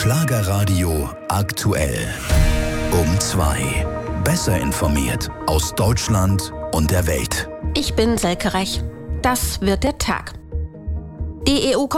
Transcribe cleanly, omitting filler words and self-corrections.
Schlagerradio aktuell. Um 2. Besser informiert aus Deutschland und der Welt. Ich bin Selke Rech. Das wird der Tag. Die EU